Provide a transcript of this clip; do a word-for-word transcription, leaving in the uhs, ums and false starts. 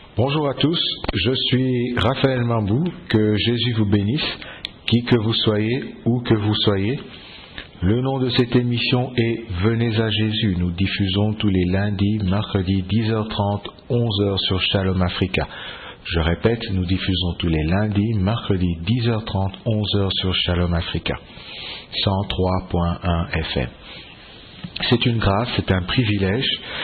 Bonjour à tous, je suis Raphaël Mambou, que Jésus vous bénisse, qui que vous soyez, où que vous soyez. Le nom de cette émission est Venez à Jésus. Nous diffusons tous les lundis, mercredis, dix heures trente, onze heures sur Shalom Africa. Je répète, nous diffusons tous les lundis, mercredis, dix heures trente, onze heures sur Shalom Africa, cent trois point un F M. C'est une grâce, c'est un privilège